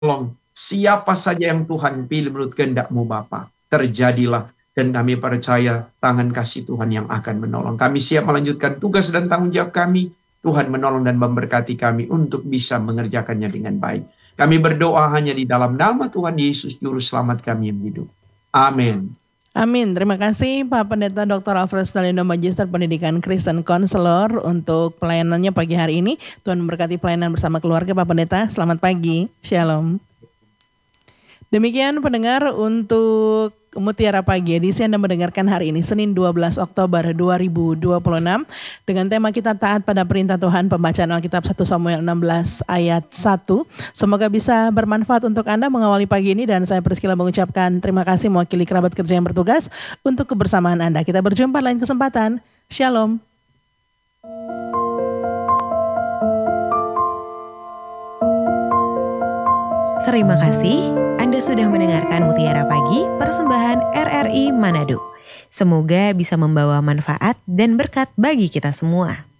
tolong siapa saja yang Tuhan pilih menurut kehendak-Mu Bapa. Terjadilah, dan kami percaya tangan kasih Tuhan yang akan menolong. Kami siap melanjutkan tugas dan tanggung jawab kami. Tuhan menolong dan memberkati kami untuk bisa mengerjakannya dengan baik. Kami berdoa hanya di dalam nama Tuhan Yesus, Juru Selamat kami yang hidup. Amin. Amin. Terima kasih Pak Pendeta Dr. Alfred Stalino, Magister Pendidikan Kristen Konselor, untuk pelayanannya pagi hari ini. Tuhan memberkati pelayanan bersama keluarga Pak Pendeta. Selamat pagi. Shalom. Demikian pendengar untuk Mutiara Pagi edisi Anda mendengarkan hari ini Senin 12 Oktober 2026 dengan tema kita taat pada perintah Tuhan, pembacaan Alkitab 1 Samuel 16 ayat 1. Semoga bisa bermanfaat untuk Anda mengawali pagi ini, dan saya Priscilla mengucapkan terima kasih mewakili kerabat kerja yang bertugas untuk kebersamaan Anda. Kita berjumpa lain kesempatan. Shalom. Terima kasih Anda sudah mendengarkan Mutiara Pagi, persembahan RRI Manado. Semoga bisa membawa manfaat dan berkat bagi kita semua.